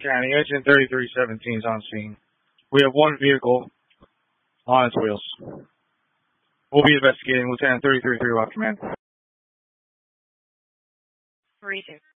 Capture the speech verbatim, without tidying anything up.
County. Agent thirty-three seventeen is on scene. We have one vehicle on its wheels. We'll be investigating. Lieutenant thirty-three three, Rock Command. Reason.